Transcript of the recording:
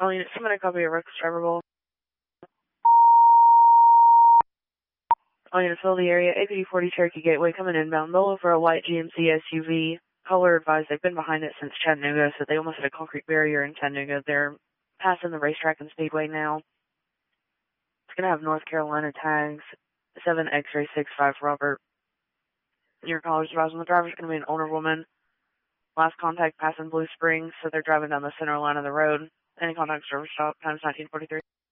All units, submit a copy of Reckless Driver Bowl. All units, fill the area. APD 40 Cherokee Gateway coming inbound. Low for a white GMC SUV. Caller advised they've been behind it since Chattanooga, so they almost hit a concrete barrier in Chattanooga. They're passing the racetrack and speedway now. It's going to have North Carolina tags. 7 X-ray 65 Robert. Your caller's advising the driver's going to be an older woman. Last contact passing Blue Springs, so they're driving down the center line of the road. Any contact service stop, times 1943.